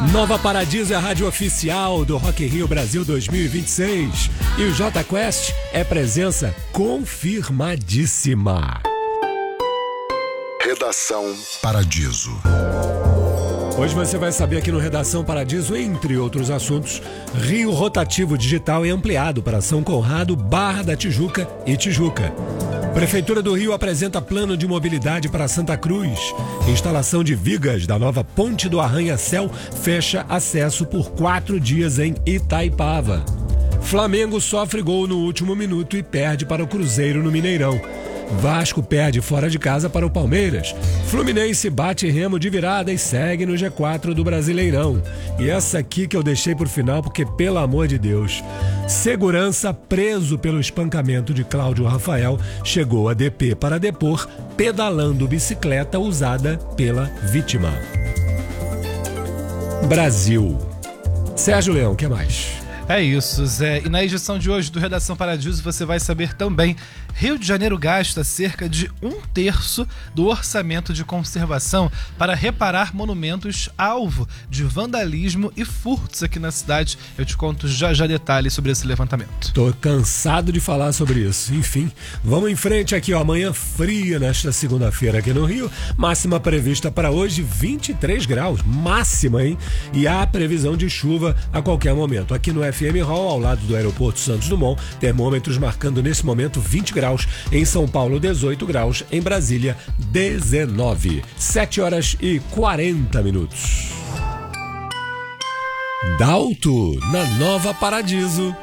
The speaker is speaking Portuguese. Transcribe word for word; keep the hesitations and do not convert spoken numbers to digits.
Nova Paradiso é a rádio oficial do Rock in Rio Brasil dois mil e vinte e seis. E o Jota Quest é presença confirmadíssima. Redação Paradiso. Hoje você vai saber aqui no Redação Paradiso, entre outros assuntos, Rio Rotativo Digital é ampliado para São Conrado, Barra da Tijuca e Tijuca. Prefeitura do Rio apresenta plano de mobilidade para Santa Cruz. Instalação de vigas da nova Ponte do Arranha-Céu fecha acesso por quatro dias em Itaipava. Flamengo sofre gol no último minuto e perde para o Cruzeiro no Mineirão. Vasco perde fora de casa para o Palmeiras. Fluminense bate Remo de virada e segue no G quatro do Brasileirão. E essa aqui que eu deixei por final porque, pelo amor de Deus, segurança preso pelo espancamento de Cláudio Rafael chegou a D P para depor, pedalando bicicleta usada pela vítima. Brasil. Sérgio Leão, o que mais? É isso, Zé. E na edição de hoje do Redação Paradiso você vai saber também: Rio de Janeiro gasta cerca de um terço do orçamento de conservação para reparar monumentos alvo de vandalismo e furtos aqui na cidade. Eu te conto já já detalhes sobre esse levantamento. Tô cansado de falar sobre isso. Enfim, vamos em frente aqui, ó. Amanhã fria nesta segunda-feira aqui no Rio. Máxima prevista para hoje, vinte e três graus. Máxima, hein? E há previsão de chuva a qualquer momento. Aqui no F M Hall, ao lado do aeroporto Santos Dumont, termômetros marcando nesse momento vinte graus. Em São Paulo, dezoito graus. Em Brasília, dezenove. sete horas e quarenta minutos. Dalto, na Nova Paradiso.